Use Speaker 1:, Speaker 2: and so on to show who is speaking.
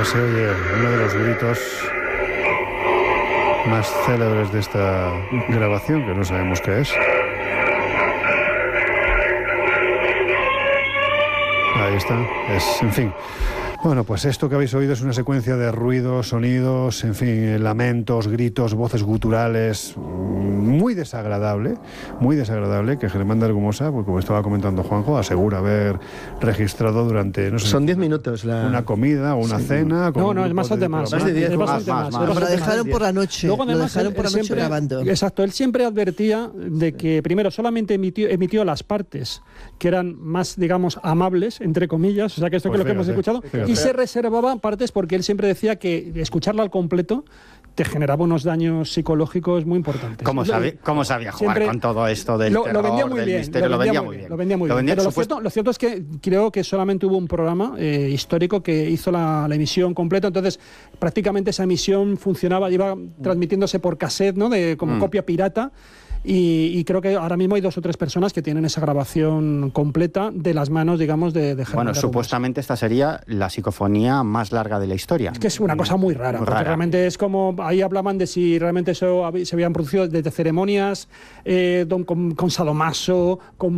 Speaker 1: Ahora se oye uno de los gritos más célebres de esta grabación, que no sabemos qué es. Ahí está, en fin. Bueno, pues esto que habéis oído es una secuencia de ruidos, sonidos, en fin, lamentos, gritos, voces guturales, muy desagradable, que Germán de Argumosa, pues como estaba comentando Juanjo, asegura haber registrado durante, no sé...
Speaker 2: Son 10 minutos.
Speaker 1: Una comida o una cena...
Speaker 3: No, es bastante más.
Speaker 2: Más de 10.
Speaker 3: Es bastante más.
Speaker 4: Lo dejaron por la noche.
Speaker 3: Luego, además,
Speaker 4: lo dejaron por la noche grabando.
Speaker 3: Exacto, él siempre advertía de que, primero, solamente emitió las partes que eran más, digamos, amables, entre comillas, o sea, que esto
Speaker 1: Pues
Speaker 3: que es lo que hemos escuchado,
Speaker 1: fíjate.
Speaker 3: y se reservaba partes porque él siempre decía que escucharla al completo te generaba unos daños psicológicos muy importantes.
Speaker 5: ¿Cómo sabía jugar
Speaker 3: siempre
Speaker 5: con todo esto del terror,
Speaker 3: lo vendía muy
Speaker 5: del
Speaker 3: bien,
Speaker 5: misterio? Lo vendía muy bien.
Speaker 3: Pero lo cierto es que creo que solamente hubo un programa histórico que hizo la emisión completa, entonces prácticamente esa emisión funcionaba, iba transmitiéndose por cassette, ¿no? Como copia pirata. Y creo que ahora mismo hay 2 o 3 personas que tienen esa grabación completa de las manos, digamos, de Germán.
Speaker 5: Bueno, supuestamente esta sería la psicofonía más larga de la historia.
Speaker 3: Es que es una cosa muy rara. Realmente es como, ahí hablaban de si realmente eso se habían producido desde ceremonias con sadomaso, con